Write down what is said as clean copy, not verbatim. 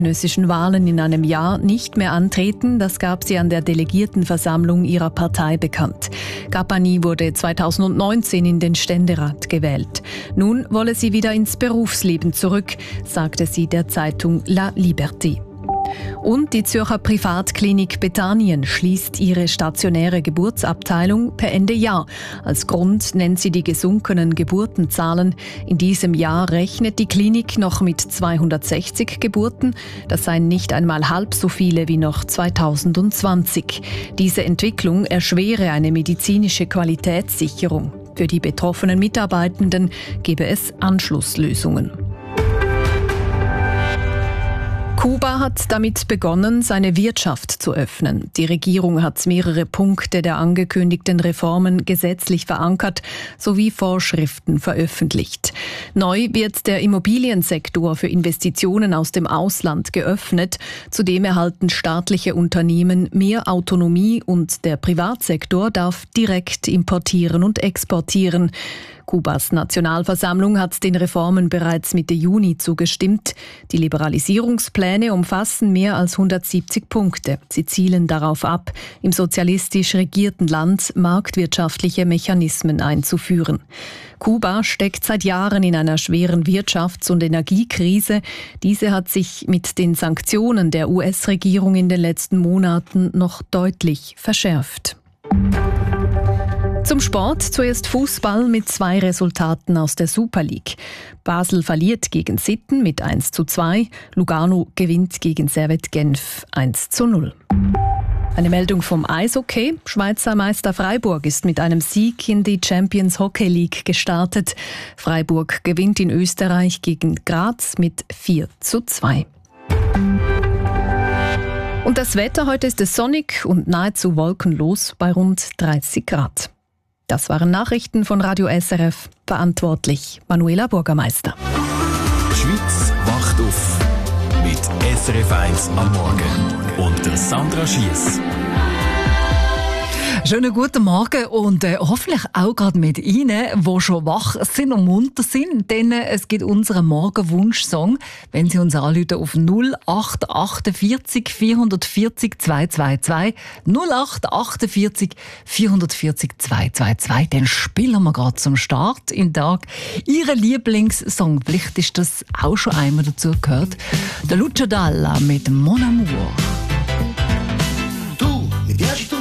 Bundesnischen Wahlen in einem Jahr nicht mehr antreten, das gab sie an der Delegiertenversammlung ihrer Partei bekannt. Ghapani wurde 2019 in den Ständerat gewählt. Nun wolle sie wieder ins Berufsleben zurück, sagte sie der Zeitung La Liberté. Und die Zürcher Privatklinik Bethanien schließt ihre stationäre Geburtsabteilung per Ende Jahr. Als Grund nennt sie die gesunkenen Geburtenzahlen. In diesem Jahr rechnet die Klinik noch mit 260 Geburten. Das seien nicht einmal halb so viele wie noch 2020. Diese Entwicklung erschwere eine medizinische Qualitätssicherung. Für die betroffenen Mitarbeitenden gebe es Anschlusslösungen. Kuba hat damit begonnen, seine Wirtschaft zu öffnen. Die Regierung hat mehrere Punkte der angekündigten Reformen gesetzlich verankert sowie Vorschriften veröffentlicht. Neu wird der Immobiliensektor für Investitionen aus dem Ausland geöffnet. Zudem erhalten staatliche Unternehmen mehr Autonomie und der Privatsektor darf direkt importieren und exportieren. Kubas Nationalversammlung hat den Reformen bereits Mitte Juni zugestimmt. Die Liberalisierungspläne umfassen mehr als 170 Punkte. Sie zielen darauf ab, im sozialistisch regierten Land marktwirtschaftliche Mechanismen einzuführen. Kuba steckt seit Jahren in einer schweren Wirtschafts- und Energiekrise. Diese hat sich mit den Sanktionen der US-Regierung in den letzten Monaten noch deutlich verschärft. Zum Sport zuerst Fußball mit 2 Resultaten aus der Super League. Basel verliert gegen Sitten mit 1:2, Lugano gewinnt gegen Servette Genf 1:0. Eine Meldung vom Eishockey. Schweizer Meister Freiburg ist mit einem Sieg in die Champions Hockey League gestartet. Freiburg gewinnt in Österreich gegen Graz mit 4:2. Und das Wetter, heute ist es sonnig und nahezu wolkenlos bei rund 30 Grad. Das waren Nachrichten von Radio SRF. Verantwortlich Manuela Bürgermeister. Die Schweiz wacht auf mit SRF 1 am Morgen und der Sandra Schiess. Schönen guten Morgen und hoffentlich auch gerade mit Ihnen, die schon wach sind und munter sind, denn es gibt unseren Morgenwunsch-Song, wenn Sie uns anrufen auf 0848 440 222, 0848 440 222, dann spielen wir gerade zum Start im Tag Ihren Lieblingssong. Vielleicht ist das auch schon einmal dazu gehört. Der Lucio Dalla mit Mon Amour.